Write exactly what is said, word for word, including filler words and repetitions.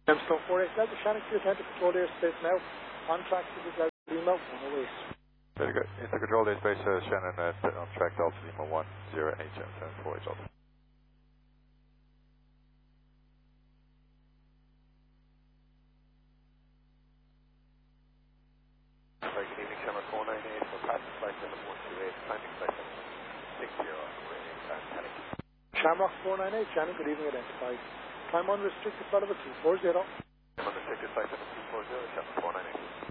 Gemstone four eight Delta Shannon, to attend to control airspace now. On track to the Delta Lima one oh eight. Very good. Into control airspace, uh, Shannon, uh, on track Delta Lima one zero eight seven seven four eight Delta. Very good evening, Shamrock four nine eight for passing flight seven one two eight, climbing flight seven six zero, radio and heading. Shamrock four nine eight, Shannon, good evening, identified. Climb on restricted flight level two four zero. I'm on restricted flight seven two four zero, Shamrock four nine eight.